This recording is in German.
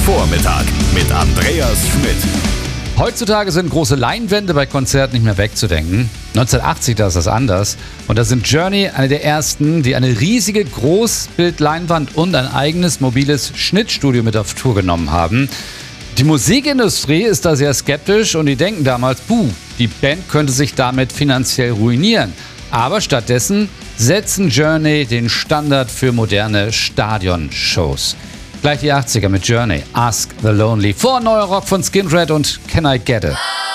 Vormittag mit Andreas Schmidt. Heutzutage sind große Leinwände bei Konzerten nicht mehr wegzudenken. 1980, da ist das anders. Und da sind Journey eine der ersten, die eine riesige Großbildleinwand und ein eigenes mobiles Schnittstudio mit auf Tour genommen haben. Die Musikindustrie ist da sehr skeptisch und die denken damals, die Band könnte sich damit finanziell ruinieren. Aber stattdessen setzen Journey den Standard für moderne Stadionshows. Gleich die 80er mit Journey, Ask the Lonely, vor neuer Rock von Skin Red und Can I Get It?